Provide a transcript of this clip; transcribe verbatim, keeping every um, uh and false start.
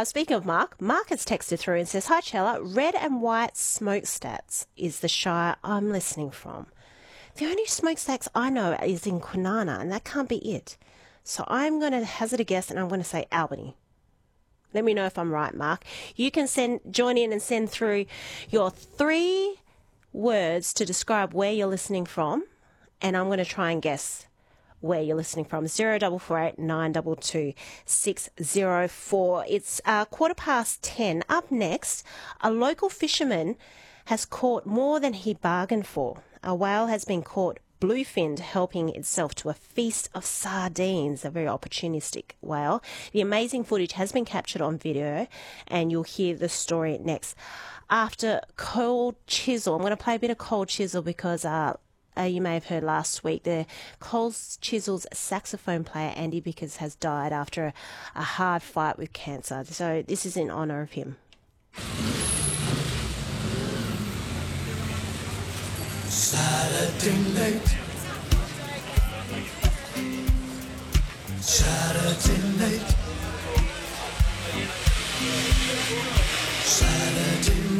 Uh, speaking of Mark, Mark has texted through and says, "Hi, Chella. Red and white smokestacks is the shire I'm listening from. The only smokestacks I know is in Kwinana, and that can't be it. So I'm going to hazard a guess, and I'm going to say Albany. Let me know if I'm right, Mark. You can send join in and send through your three words to describe where you're listening from, and I'm going to try and guess where you're listening from. Zero double four eight nine two two six zero four. It's uh, quarter past ten. Up next, a local fisherman has caught more than he bargained for. A whale has been caught bluefinned, helping itself to a feast of sardines, a very opportunistic whale. The amazing footage has been captured on video, and you'll hear the story next. After Cold Chisel, I'm going to play a bit of Cold Chisel because uh, uh, you may have heard last week the Cold Chisel's saxophone player Andy Bickers has died after a, a hard fight with cancer. So this is in honour of him. Saturday night, Saturday night, Saturday